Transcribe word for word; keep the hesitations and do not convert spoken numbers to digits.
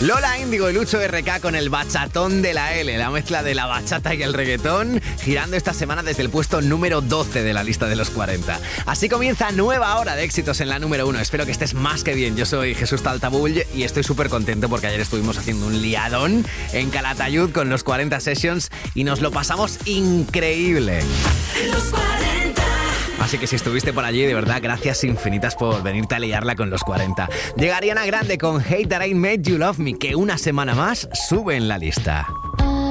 Lola Índigo y Lucho R K con el bachatón de la L, la mezcla de la bachata y el reggaetón, girando esta semana desde el puesto número doce de la lista de los cuarenta. Así comienza nueva hora de éxitos en la número uno. Espero que estés más que bien. Yo soy Jesús Taltabull y estoy súper contento porque ayer estuvimos haciendo un liadón en Calatayud con los cuarenta Sessions y nos lo pasamos increíble. Los cuarenta. Así que si estuviste por allí, de verdad, gracias infinitas por venirte a liarla con los cuarenta. Llega Ariana Grande con Hate That I Made You Love Me, que una semana más sube en la lista.